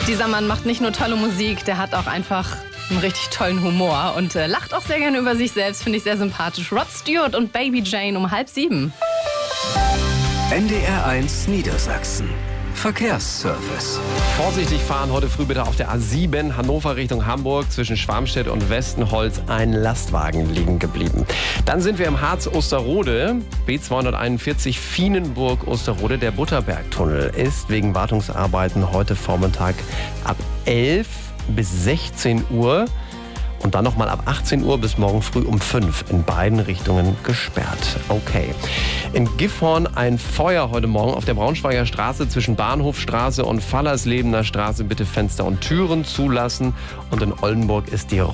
Dieser Mann macht nicht nur tolle Musik, der hat auch einfach einen richtig tollen Humor und lacht auch sehr gerne über sich selbst, finde ich sehr sympathisch. Rod Stewart und Baby Jane um 6:30. NDR1 Niedersachsen. Verkehrsservice. Vorsichtig fahren heute früh bitte auf der A7 Hannover Richtung Hamburg. Zwischen Schwarmstedt und Westenholz ein Lastwagen liegen geblieben. Dann sind wir im Harz Osterrode, B241 Fienenburg-Osterrode. Der Butterbergtunnel ist wegen Wartungsarbeiten heute Vormittag ab 11 bis 16 Uhr und dann nochmal ab 18 Uhr bis morgen früh um 5 in beiden Richtungen gesperrt. Okay. In Gifhorn ein Feuer heute Morgen auf der Braunschweiger Straße zwischen Bahnhofstraße und Fallerslebener Straße. Bitte Fenster und Türen zulassen. Und in Oldenburg ist die